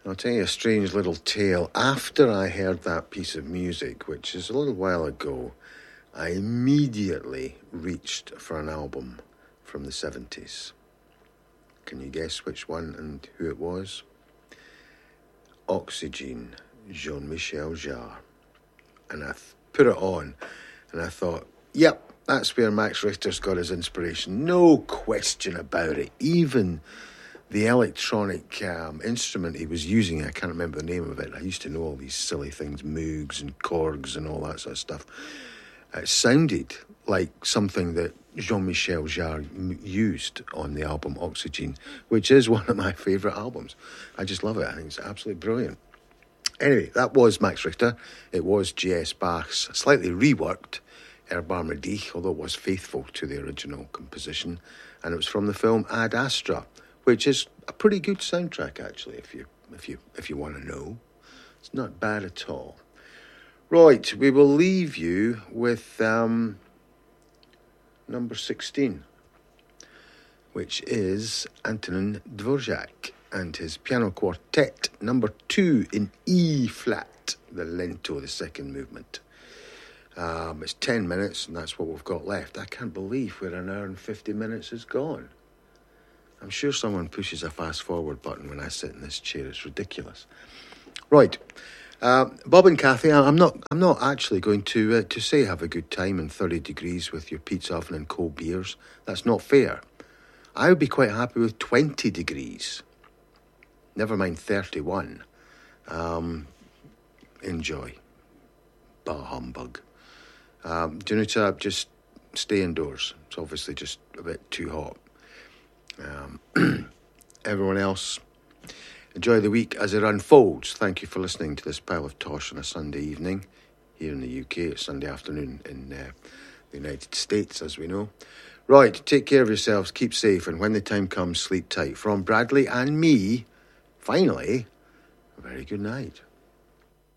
I'll tell you a strange little tale. After I heard that piece of music, which is a little while ago, I immediately reached for an album from the 70s. Can you guess which one and who it was? Oxygen, Jean-Michel Jarre. And I put it on and I thought, yep, that's where Max Richter's got his inspiration. No question about it. Even the electronic instrument he was using, I can't remember the name of it. I used to know all these silly things, Moogs and Korgs and all that sort of stuff. It sounded like something that Jean-Michel Jarre used on the album Oxygen, which is one of my favourite albums. I just love it. I think it's absolutely brilliant. Anyway, that was Max Richter. It was J.S. Bach's slightly reworked Erbarme dich, although it was faithful to the original composition, and it was from the film Ad Astra, which is a pretty good soundtrack actually. If you want to know, it's not bad at all. Right, we will leave you with number 16, which is Antonin Dvorak and his piano quartet, number 2 in E flat, the lento, the second movement. It's 10 minutes, and that's what we've got left. I can't believe where an hour and 50 minutes is gone. I'm sure someone pushes a fast forward button when I sit in this chair. It's ridiculous. Right, Bob and Kathy, I'm not actually going to say have a good time in 30 degrees with your pizza oven and cold beers. That's not fair. I would be quite happy with 20 degrees. Never mind 31. Enjoy. Bah humbug. Do you need to just stay indoors? It's obviously just a bit too hot. Everyone else, enjoy the week as it unfolds. Thank you for listening to this pile of tosh on a Sunday evening. Here in the UK, it's Sunday afternoon in the United States, as we know. Right, take care of yourselves, keep safe, and when the time comes, sleep tight. From Bradley and me, finally, a very good night.